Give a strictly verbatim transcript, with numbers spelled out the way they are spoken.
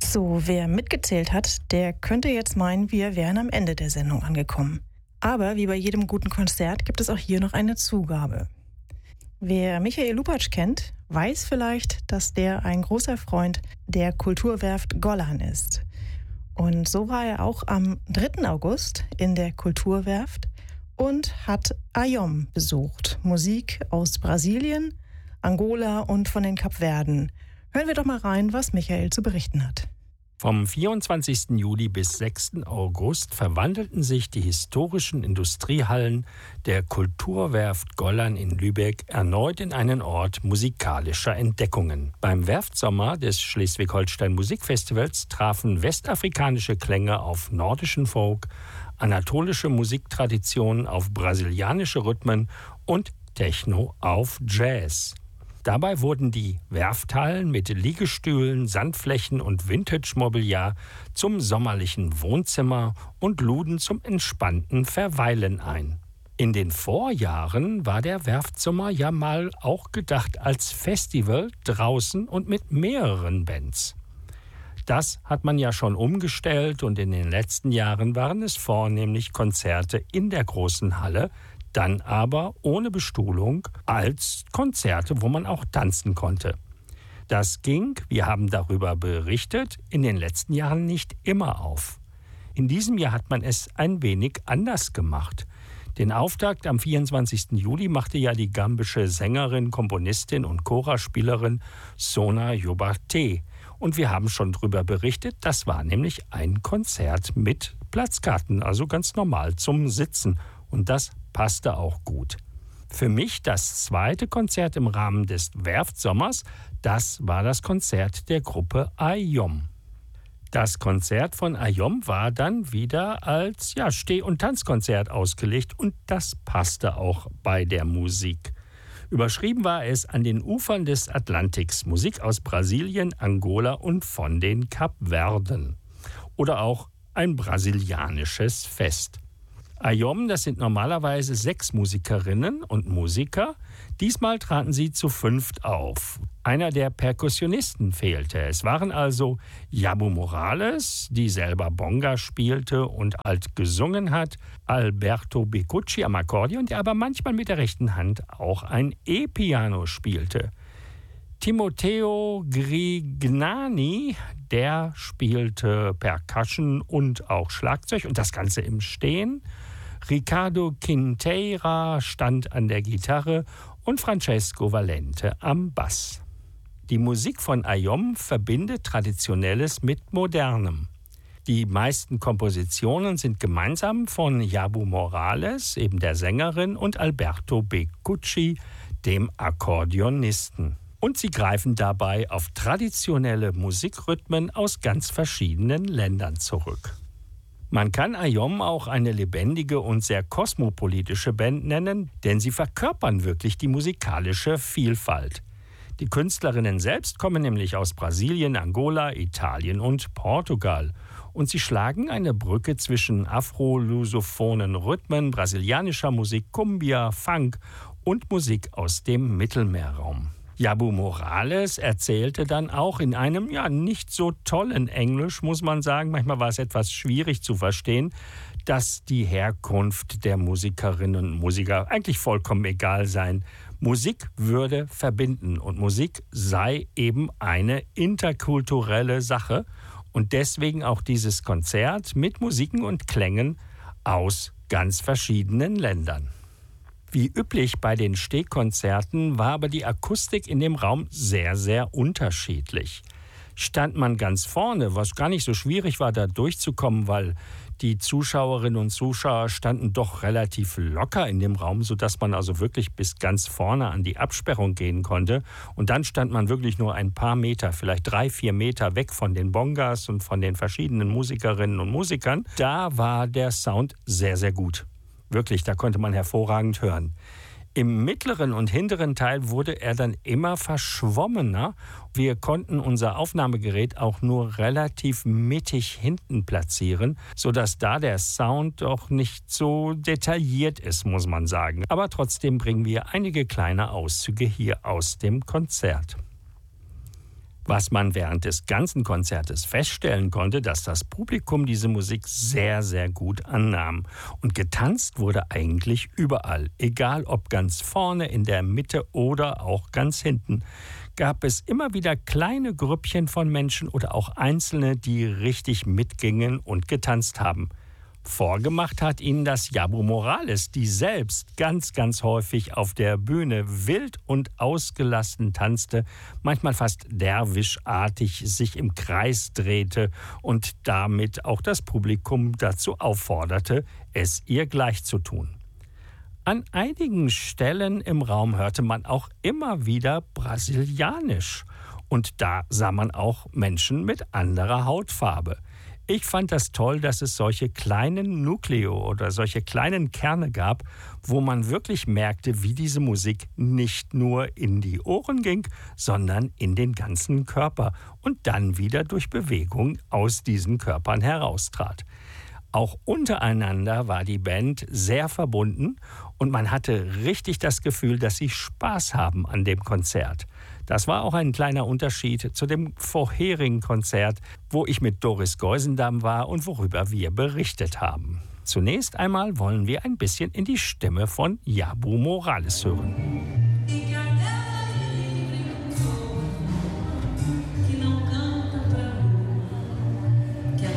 So, wer mitgezählt hat, der könnte jetzt meinen, wir wären am Ende der Sendung angekommen. Aber wie bei jedem guten Konzert gibt es auch hier noch eine Zugabe. Wer Michael Lupatsch kennt, weiß vielleicht, dass der ein großer Freund der Kulturwerft Gollan ist. Und so war er auch am dritten August in der Kulturwerft und hat Ayom besucht. Musik aus Brasilien, Angola und von den Kapverden. Hören wir doch mal rein, was Michael zu berichten hat. Vom vierundzwanzigsten Juli bis sechsten August verwandelten sich die historischen Industriehallen der Kulturwerft Gollan in Lübeck erneut in einen Ort musikalischer Entdeckungen. Beim Werftsommer des Schleswig-Holstein Musikfestivals trafen westafrikanische Klänge auf nordischen Folk, anatolische Musiktraditionen auf brasilianische Rhythmen und Techno auf Jazz. Dabei wurden die Werfthallen mit Liegestühlen, Sandflächen und Vintage-Mobiliar zum sommerlichen Wohnzimmer und luden zum entspannten Verweilen ein. In den Vorjahren war der Werftsommer ja mal auch gedacht als Festival draußen und mit mehreren Bands. Das hat man ja schon umgestellt und in den letzten Jahren waren es vornehmlich Konzerte in der großen Halle, dann aber ohne Bestuhlung als Konzerte, wo man auch tanzen konnte. Das ging, wir haben darüber berichtet, in den letzten Jahren nicht immer auf. In diesem Jahr hat man es ein wenig anders gemacht. Den Auftakt am vierundzwanzigsten Juli machte ja die gambische Sängerin, Komponistin und Chora-Spielerin Sona Jobarte. Und wir haben schon darüber berichtet, das war nämlich ein Konzert mit Platzkarten, also ganz normal zum Sitzen. Und das passte auch gut. Für mich das zweite Konzert im Rahmen des Werftsommers, das war das Konzert der Gruppe Ayom. Das Konzert von Ayom war dann wieder als ja, Steh- und Tanzkonzert ausgelegt und das passte auch bei der Musik. Überschrieben war es an den Ufern des Atlantiks, Musik aus Brasilien, Angola und von den Kapverden. Oder auch ein brasilianisches Fest. Ayom, das sind normalerweise sechs Musikerinnen und Musiker. Diesmal traten sie zu fünft auf. Einer der Perkussionisten fehlte. Es waren also Yabu Morales, die selber Bonga spielte und alt gesungen hat, Alberto Beccucci am Akkordeon, der aber manchmal mit der rechten Hand auch ein E-Piano spielte. Timoteo Grignani, der spielte Percussion und auch Schlagzeug und das Ganze im Stehen. Ricardo Quinteira stand an der Gitarre und Francesco Valente am Bass. Die Musik von Ayom verbindet Traditionelles mit Modernem. Die meisten Kompositionen sind gemeinsam von Yabu Morales, eben der Sängerin, und Alberto Beccucci, dem Akkordeonisten. Und sie greifen dabei auf traditionelle Musikrhythmen aus ganz verschiedenen Ländern zurück. Man kann Ayom auch eine lebendige und sehr kosmopolitische Band nennen, denn sie verkörpern wirklich die musikalische Vielfalt. Die Künstlerinnen selbst kommen nämlich aus Brasilien, Angola, Italien und Portugal. Und sie schlagen eine Brücke zwischen afro-lusophonen Rhythmen, brasilianischer Musik, Cumbia, Funk und Musik aus dem Mittelmeerraum. Yabu Morales erzählte dann auch in einem ja nicht so tollen Englisch, muss man sagen, manchmal war es etwas schwierig zu verstehen, dass die Herkunft der Musikerinnen und Musiker eigentlich vollkommen egal sein. Musik würde verbinden und Musik sei eben eine interkulturelle Sache und deswegen auch dieses Konzert mit Musiken und Klängen aus ganz verschiedenen Ländern. Wie üblich bei den Stehkonzerten war aber die Akustik in dem Raum sehr, sehr unterschiedlich. Stand man ganz vorne, was gar nicht so schwierig war, da durchzukommen, weil die Zuschauerinnen und Zuschauer standen doch relativ locker in dem Raum, sodass man also wirklich bis ganz vorne an die Absperrung gehen konnte. Und dann stand man wirklich nur ein paar Meter, vielleicht drei, vier Meter weg von den Bongas und von den verschiedenen Musikerinnen und Musikern. Da war der Sound sehr, sehr gut. Wirklich, da konnte man hervorragend hören. Im mittleren und hinteren Teil wurde er dann immer verschwommener. Wir konnten unser Aufnahmegerät auch nur relativ mittig hinten platzieren, sodass da der Sound doch nicht so detailliert ist, muss man sagen. Aber trotzdem bringen wir einige kleine Auszüge hier aus dem Konzert. Was man während des ganzen Konzertes feststellen konnte, dass das Publikum diese Musik sehr, sehr gut annahm. Und getanzt wurde eigentlich überall, egal ob ganz vorne, in der Mitte oder auch ganz hinten. Gab es immer wieder kleine Grüppchen von Menschen oder auch Einzelne, die richtig mitgingen und getanzt haben. Vorgemacht hat ihnen das Jabu Morales, die selbst ganz, ganz häufig auf der Bühne wild und ausgelassen tanzte, manchmal fast derwischartig sich im Kreis drehte und damit auch das Publikum dazu aufforderte, es ihr gleich zu tun. An einigen Stellen im Raum hörte man auch immer wieder Brasilianisch. Und da sah man auch Menschen mit anderer Hautfarbe. Ich fand das toll, dass es solche kleinen Nukleo oder solche kleinen Kerne gab, wo man wirklich merkte, wie diese Musik nicht nur in die Ohren ging, sondern in den ganzen Körper und dann wieder durch Bewegung aus diesen Körpern heraustrat. Auch untereinander war die Band sehr verbunden und man hatte richtig das Gefühl, dass sie Spaß haben an dem Konzert. Das war auch ein kleiner Unterschied zu dem vorherigen Konzert, wo ich mit Doris Geusendamm war und worüber wir berichtet haben. Zunächst einmal wollen wir ein bisschen in die Stimme von Jabu Morales hören.